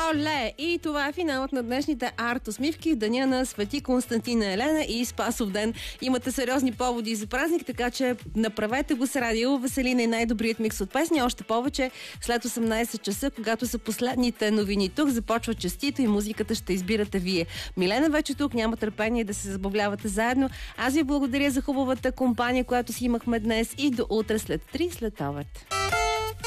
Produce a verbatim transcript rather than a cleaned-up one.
Оле! И това е финалът на днешните арт-усмивки в деня на Свети Константина Елена и Спасов ден. Имате сериозни поводи за празник, така че направете го с радио Веселина и най-добрият микс от песни. Още повече след осемнайсет часа, когато са последните новини тук, започва честито и музиката ще избирате вие. Милена вече тук, няма търпение да се забавлявате заедно. Аз ви благодаря за хубавата компания, която си имахме днес и до утре след три след обед.